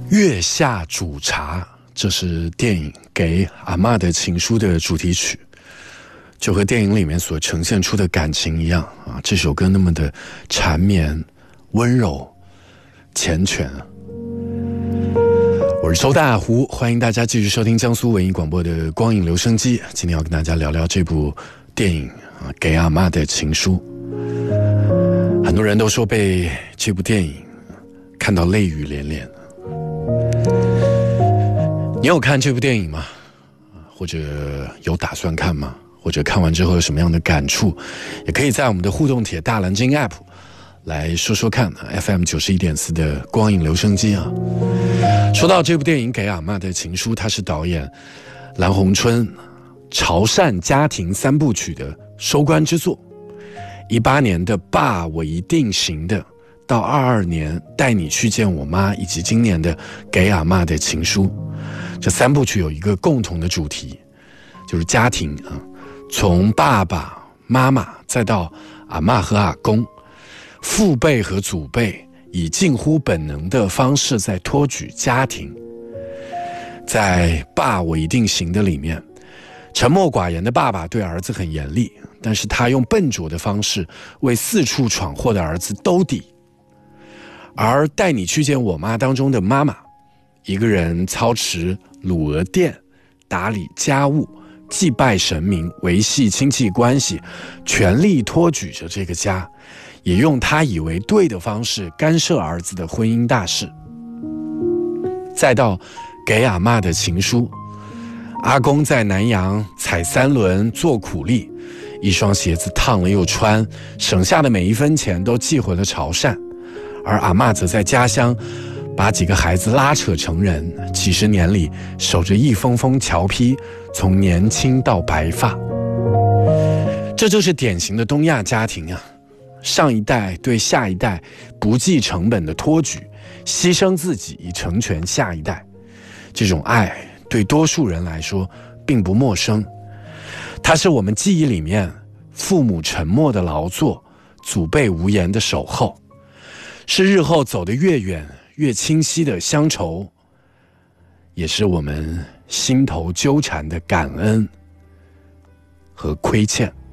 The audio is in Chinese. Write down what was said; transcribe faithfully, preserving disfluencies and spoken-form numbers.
月下煮茶，这是电影《给阿嬷的情书》的主题曲，就和电影里面所呈现出的感情一样啊，这首歌那么的缠绵、温柔、缱绻啊。我是周大胡，欢迎大家继续收听江苏文艺广播的光影留声机。今天要跟大家聊聊这部电影啊，《给阿嬷的情书》。很多人都说被这部电影看到泪雨连连。你有看这部电影吗？或者有打算看吗？或者看完之后有什么样的感触？也可以在我们的互动帖大蓝鲸 App 来说说看 F M 九十一点四 的光影留声机啊。说到这部电影《给阿嬷的情书》，它是导演蓝红春潮汕家庭三部曲的收官之作。一八年的爸我一定行的，到二二年带你去见我妈，以及今年的给阿嬷的情书，这三部曲有一个共同的主题，就是家庭啊，从爸爸妈妈再到阿嬷和阿公，父辈和祖辈以近乎本能的方式在托举家庭。在爸我一定行的里面，沉默寡言的爸爸对儿子很严厉，但是他用笨拙的方式为四处闯祸的儿子兜底。而带你去见我妈当中的妈妈，一个人操持卤鹅店，打理家务，祭拜神明，维系亲戚关系，全力托举着这个家，也用他以为对的方式干涉儿子的婚姻大事。再到给阿嬷的情书，阿公在南洋踩三轮做苦力，一双鞋子烫了又穿，省下的每一分钱都寄回了潮汕，而阿嬷则在家乡把几个孩子拉扯成人，几十年里守着一封封侨批，从年轻到白发。这就是典型的东亚家庭啊，上一代对下一代不计成本的托举，牺牲自己以成全下一代。这种爱对多数人来说并不陌生，它是我们记忆里面父母沉默的劳作，祖辈无言的守候，是日后走得越远越清晰的乡愁，也是我们心头纠缠的感恩和亏欠。